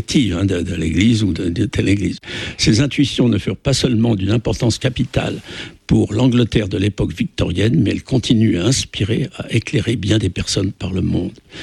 de l'Église ou de telle Église. Ces intuitions ne furent pas seulement d'une importance capitale pour l'Angleterre de l'époque victorienne, mais elles continuent à inspirer, à éclairer bien des personnes par le monde.